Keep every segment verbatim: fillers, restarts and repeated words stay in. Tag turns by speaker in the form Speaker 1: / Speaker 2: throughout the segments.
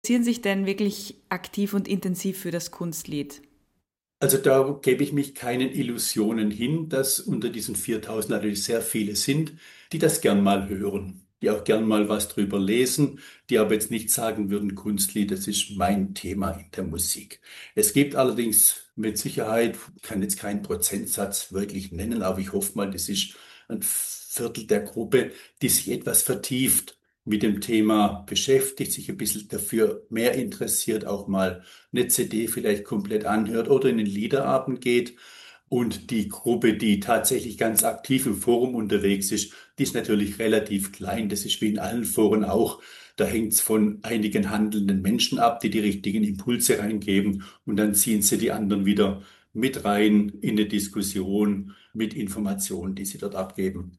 Speaker 1: Interessieren sich denn wirklich aktiv und intensiv für das Kunstlied?
Speaker 2: Also da gebe ich mich keinen Illusionen hin, dass unter diesen viertausend natürlich sehr viele sind, die das gern mal hören, die auch gern mal was drüber lesen, die aber jetzt nicht sagen würden, Kunstlied, das ist mein Thema in der Musik. Es gibt allerdings mit Sicherheit, ich kann jetzt keinen Prozentsatz wirklich nennen, aber ich hoffe mal, das ist ein Viertel der Gruppe, die sich etwas vertieft mit dem Thema beschäftigt, sich ein bisschen dafür mehr interessiert, auch mal eine C D vielleicht komplett anhört oder in den Liederabend geht. Und die Gruppe, die tatsächlich ganz aktiv im Forum unterwegs ist, die ist natürlich relativ klein. Das ist wie in allen Foren auch. Da hängt es von einigen handelnden Menschen ab, die die richtigen Impulse reingeben und dann ziehen sie die anderen wieder mit rein in eine Diskussion mit Informationen, die sie dort abgeben.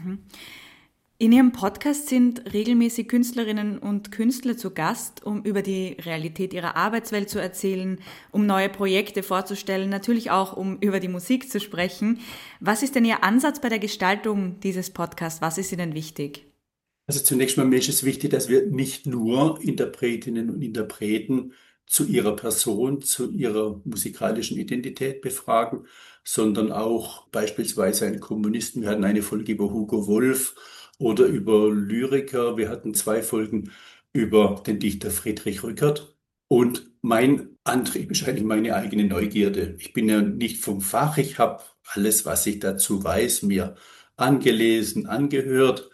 Speaker 1: In Ihrem Podcast sind regelmäßig Künstlerinnen und Künstler zu Gast, um über die Realität ihrer Arbeitswelt zu erzählen, um neue Projekte vorzustellen, natürlich auch um über die Musik zu sprechen. Was ist denn Ihr Ansatz bei der Gestaltung dieses Podcasts? Was ist Ihnen wichtig?
Speaker 2: Also zunächst mal, mir ist es wichtig, dass wir nicht nur Interpretinnen und Interpreten zu ihrer Person, zu ihrer musikalischen Identität befragen, sondern auch beispielsweise einen Komponisten. Wir hatten eine Folge über Hugo Wolf oder über Lyriker. Wir hatten zwei Folgen über den Dichter Friedrich Rückert. Und mein Antrieb ist eigentlich meine eigene Neugierde. Ich bin ja nicht vom Fach. Ich habe alles, was ich dazu weiß, mir angelesen, angehört.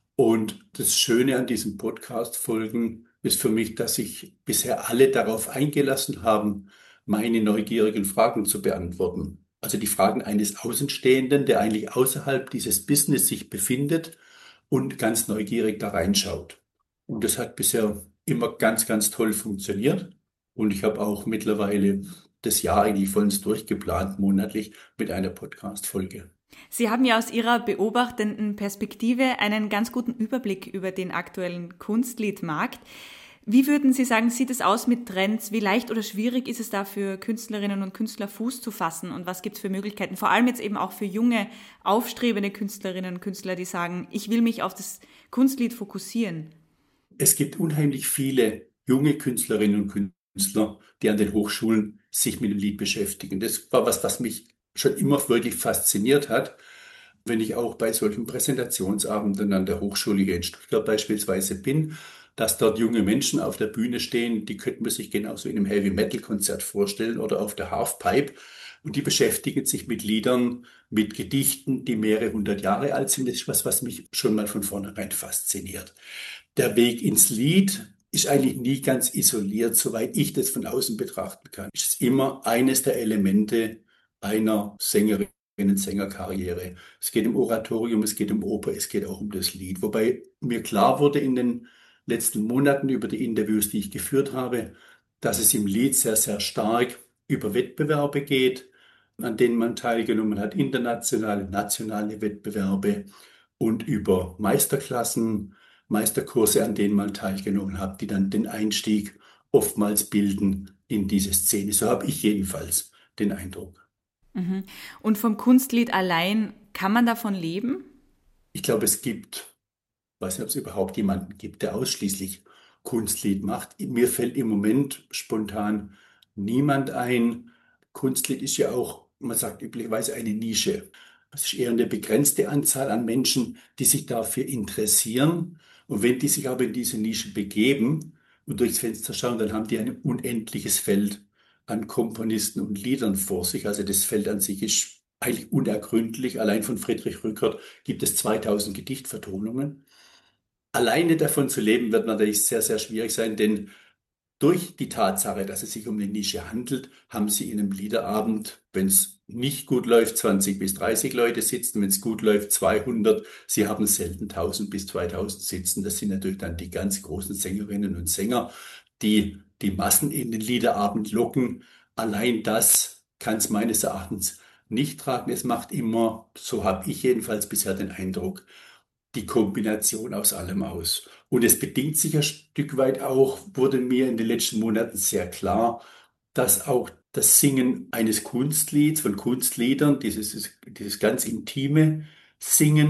Speaker 2: Und das Schöne an diesen Podcast-Folgen ist für mich, dass sich bisher alle darauf eingelassen haben, meine neugierigen Fragen zu beantworten. Also die Fragen eines Außenstehenden, der eigentlich außerhalb dieses Business sich befindet und ganz neugierig da reinschaut. Und das hat bisher immer ganz, ganz toll funktioniert. Und ich habe auch mittlerweile das Jahr eigentlich vollends durchgeplant, monatlich mit einer Podcast-Folge.
Speaker 1: Sie haben ja aus Ihrer beobachtenden Perspektive einen ganz guten Überblick über den aktuellen Kunstliedmarkt. Wie würden Sie sagen, sieht es aus mit Trends? Wie leicht oder schwierig ist es da für Künstlerinnen und Künstler Fuß zu fassen? Und was gibt es für Möglichkeiten? Vor allem jetzt eben auch für junge, aufstrebende Künstlerinnen und Künstler, die sagen, ich will mich auf das Kunstlied fokussieren.
Speaker 2: Es gibt unheimlich viele junge Künstlerinnen und Künstler, die an den Hochschulen sich mit dem Lied beschäftigen. Das war was, was mich schon immer wirklich fasziniert hat, wenn ich auch bei solchen Präsentationsabenden an der Hochschule hier in Stuttgart beispielsweise bin, dass dort junge Menschen auf der Bühne stehen, die könnte man sich genauso in einem Heavy-Metal-Konzert vorstellen oder auf der Halfpipe. Und die beschäftigen sich mit Liedern, mit Gedichten, die mehrere hundert Jahre alt sind. Das ist was, was mich schon mal von vornherein fasziniert. Der Weg ins Lied ist eigentlich nie ganz isoliert, soweit ich das von außen betrachten kann. Es ist immer eines der Elemente einer Sängerin und Sängerkarriere. Es geht um Oratorium, es geht um Oper, es geht auch um das Lied. Wobei mir klar wurde in den letzten Monaten über die Interviews, die ich geführt habe, dass es im Lied sehr, sehr stark über Wettbewerbe geht, an denen man teilgenommen hat, internationale, nationale Wettbewerbe und über Meisterklassen, Meisterkurse, an denen man teilgenommen hat, die dann den Einstieg oftmals bilden in diese Szene. So habe ich jedenfalls den Eindruck.
Speaker 1: Mhm. Und vom Kunstlied allein, kann man davon leben?
Speaker 2: Ich glaube, es gibt, weiß nicht, ob es überhaupt jemanden gibt, der ausschließlich Kunstlied macht. Mir fällt im Moment spontan niemand ein. Kunstlied ist ja auch, man sagt üblicherweise, eine Nische. Es ist eher eine begrenzte Anzahl an Menschen, die sich dafür interessieren. Und wenn die sich aber in diese Nische begeben und durchs Fenster schauen, dann haben die ein unendliches Feld an Komponisten und Liedern vor sich. Also das Feld an sich ist eigentlich unergründlich. Allein von Friedrich Rückert gibt es zweitausend Gedichtvertonungen. Alleine davon zu leben wird natürlich sehr, sehr schwierig sein, denn durch die Tatsache, dass es sich um eine Nische handelt, haben Sie in einem Liederabend, wenn es nicht gut läuft, zwanzig bis dreißig Leute sitzen, wenn es gut läuft, zweihundert. Sie haben selten tausend bis zweitausend sitzen. Das sind natürlich dann die ganz großen Sängerinnen und Sänger, die die Massen in den Liederabend locken. Allein das kann es meines Erachtens nicht tragen. Es macht immer, so habe ich jedenfalls bisher den Eindruck, die Kombination aus allem aus. Und es bedingt sich ein Stück weit auch, wurde mir in den letzten Monaten sehr klar, dass auch das Singen eines Kunstlieds, von Kunstliedern, dieses, dieses ganz intime Singen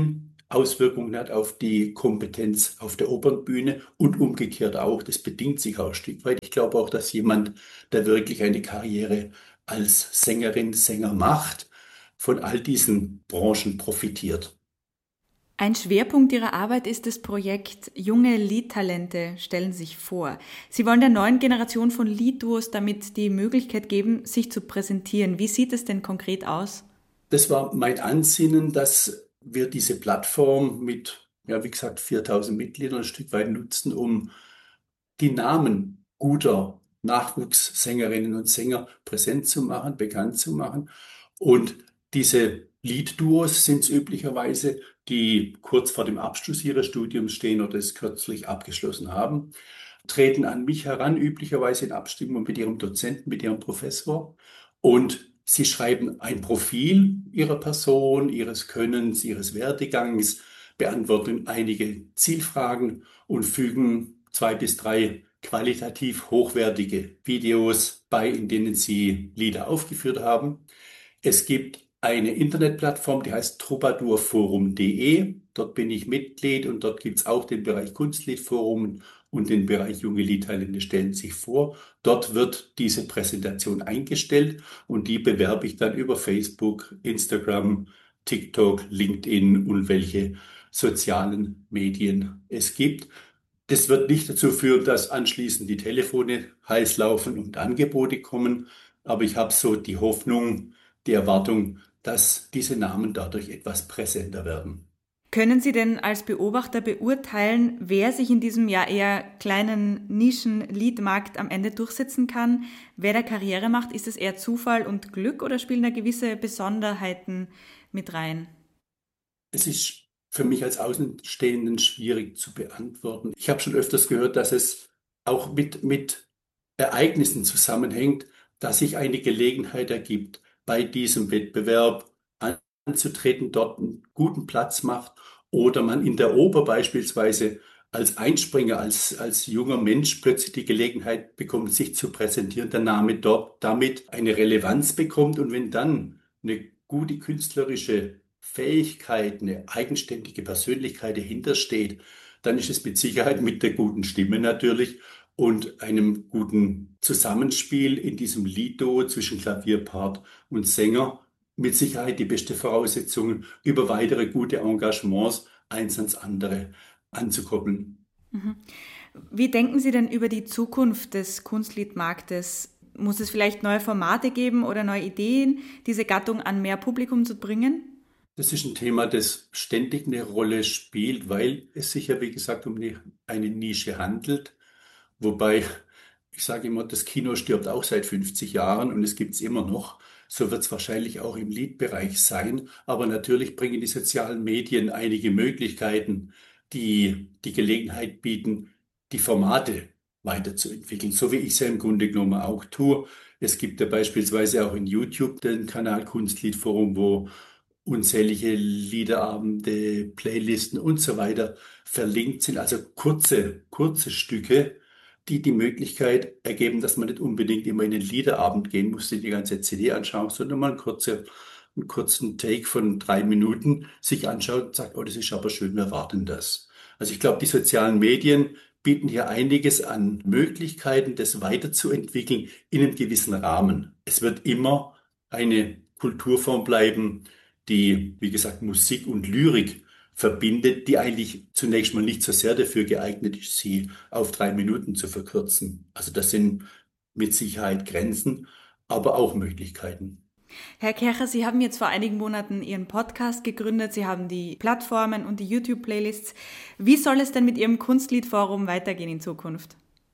Speaker 2: Auswirkungen hat auf die Kompetenz auf der Opernbühne und umgekehrt auch. Das bedingt sich auch ein Stück weit. Ich glaube auch, dass jemand, der wirklich eine Karriere als Sängerin, Sänger macht, von all diesen Branchen profitiert.
Speaker 1: Ein Schwerpunkt Ihrer Arbeit ist das Projekt Junge Liedtalente stellen sich vor. Sie wollen der neuen Generation von Liedduos damit die Möglichkeit geben, sich zu präsentieren. Wie sieht es denn konkret aus?
Speaker 2: Das war mein Ansinnen, dass wir diese Plattform mit, ja, wie gesagt, viertausend Mitgliedern ein Stück weit nutzen, um die Namen guter Nachwuchssängerinnen und Sänger präsent zu machen, bekannt zu machen. Und diese Liedduos sind es üblicherweise, die kurz vor dem Abschluss ihres Studiums stehen oder es kürzlich abgeschlossen haben, treten an mich heran, üblicherweise in Abstimmung mit ihrem Dozenten, mit ihrem Professor. Und sie schreiben ein Profil ihrer Person, ihres Könnens, ihres Werdegangs, beantworten einige Zielfragen und fügen zwei bis drei qualitativ hochwertige Videos bei, in denen sie Lieder aufgeführt haben. Es gibt eine Internetplattform, die heißt troubadourforum punkt de. Dort bin ich Mitglied und dort gibt es auch den Bereich Kunstliedforum und den Bereich Junge Liedtalente stellen sich vor. Dort wird diese Präsentation eingestellt und die bewerbe ich dann über Facebook, Instagram, TikTok, LinkedIn und welche sozialen Medien es gibt. Das wird nicht dazu führen, dass anschließend die Telefone heiß laufen und Angebote kommen, aber ich habe so die Hoffnung, die Erwartung, dass diese Namen dadurch etwas präsenter werden.
Speaker 1: Können Sie denn als Beobachter beurteilen, wer sich in diesem ja eher kleinen Nischen-Liedmarkt am Ende durchsetzen kann? Wer da Karriere macht? Ist es eher Zufall und Glück oder spielen da gewisse Besonderheiten mit rein?
Speaker 2: Es ist für mich als Außenstehenden schwierig zu beantworten. Ich habe schon öfters gehört, dass es auch mit, mit Ereignissen zusammenhängt, dass sich eine Gelegenheit ergibt, bei diesem Wettbewerb anzutreten, dort einen guten Platz macht oder man in der Oper beispielsweise als Einspringer, als, als junger Mensch plötzlich die Gelegenheit bekommt, sich zu präsentieren, der Name dort damit eine Relevanz bekommt und wenn dann eine gute künstlerische Fähigkeit, eine eigenständige Persönlichkeit dahinter steht, dann ist es mit Sicherheit mit der guten Stimme natürlich und einem guten Zusammenspiel in diesem Liedduo zwischen Klavierpart und Sänger mit Sicherheit die beste Voraussetzung, über weitere gute Engagements eins ans andere anzukoppeln.
Speaker 1: Mhm. Wie denken Sie denn über die Zukunft des Kunstliedmarktes? Muss es vielleicht neue Formate geben oder neue Ideen, diese Gattung an mehr Publikum zu bringen?
Speaker 2: Das ist ein Thema, das ständig eine Rolle spielt, weil es sich ja, wie gesagt, um eine, eine Nische handelt. Wobei, ich sage immer, das Kino stirbt auch seit fünfzig Jahren und es gibt es immer noch. So wird es wahrscheinlich auch im Liedbereich sein. Aber natürlich bringen die sozialen Medien einige Möglichkeiten, die die Gelegenheit bieten, die Formate weiterzuentwickeln, so wie ich es ja im Grunde genommen auch tue. Es gibt ja beispielsweise auch in YouTube den Kanal Kunstliedforum, wo unzählige Liederabende, Playlisten und so weiter verlinkt sind. Also kurze, kurze Stücke, die die Möglichkeit ergeben, dass man nicht unbedingt immer in den Liederabend gehen muss, die ganze C D anschauen, sondern mal einen kurzen, einen kurzen Take von drei Minuten sich anschaut und sagt, oh, das ist aber schön, wir warten das. Also ich glaube, die sozialen Medien bieten hier einiges an Möglichkeiten, das weiterzuentwickeln in einem gewissen Rahmen. Es wird immer eine Kulturform bleiben, die, wie gesagt, Musik und Lyrik verbindet, die eigentlich zunächst mal nicht so sehr dafür geeignet ist, sie auf drei Minuten zu verkürzen. Also das sind mit Sicherheit Grenzen, aber auch Möglichkeiten.
Speaker 1: Herr Kercher, Sie haben jetzt vor einigen Monaten Ihren Podcast gegründet. Sie haben die Plattformen und die YouTube-Playlists. Wie soll es denn mit Ihrem Kunstliedforum weitergehen in Zukunft?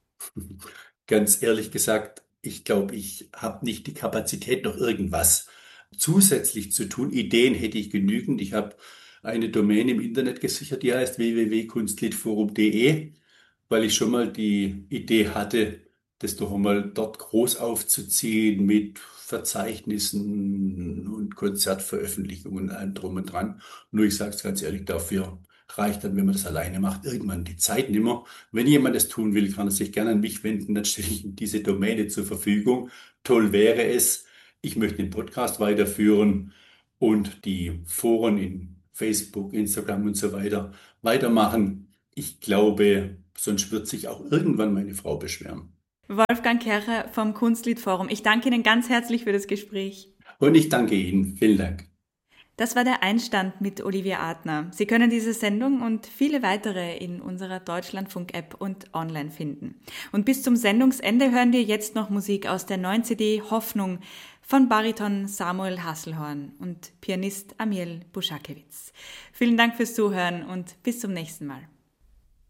Speaker 2: Ganz ehrlich gesagt, ich glaube, ich habe nicht die Kapazität, noch irgendwas zusätzlich zu tun. Ideen hätte ich genügend. Ich habe eine Domain im Internet gesichert, die heißt w w w punkt kunstliedforum punkt de, weil ich schon mal die Idee hatte, das doch einmal dort groß aufzuziehen mit Verzeichnissen und Konzertveröffentlichungen und allem drum und dran. Nur ich sage es ganz ehrlich, dafür reicht dann, wenn man das alleine macht, irgendwann die Zeit nimmer. Wenn jemand das tun will, kann er sich gerne an mich wenden, dann stelle ich ihm diese Domäne zur Verfügung. Toll wäre es, ich möchte den Podcast weiterführen und die Foren in Facebook, Instagram und so weiter weitermachen. Ich glaube, sonst wird sich auch irgendwann meine Frau beschweren.
Speaker 1: Wolfgang Kercher vom Kunstliedforum. Ich danke Ihnen ganz herzlich für das Gespräch.
Speaker 2: Und ich danke Ihnen. Vielen Dank.
Speaker 1: Das war der Einstand mit Olivia Adner. Sie können diese Sendung und viele weitere in unserer Deutschlandfunk-App und online finden. Und bis zum Sendungsende hören wir jetzt noch Musik aus der neuen C D Hoffnung von Bariton Samuel Hasselhorn und Pianist Amiel Buschakewitz. Vielen Dank fürs Zuhören und bis zum nächsten Mal.